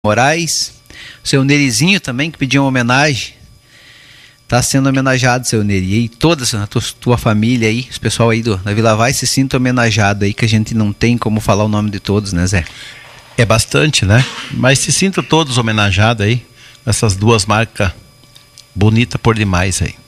Moraes, o seu Nerizinho também, que pediu uma homenagem. Tá sendo homenageado, seu Neri. E toda a tua família aí, os pessoal aí da Vila Vai se sinta homenageado aí, que a gente não tem como falar o nome de todos, né, Zé? É bastante, né? Mas se sintam todos homenageados aí, essas duas marcas bonitas por demais aí.